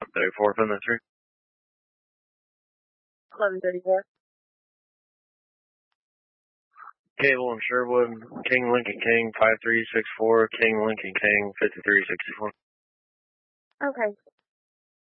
34, from the 3. 1134. Cable in Sherwood, King Lincoln King 5364, King Lincoln King 5364. Okay.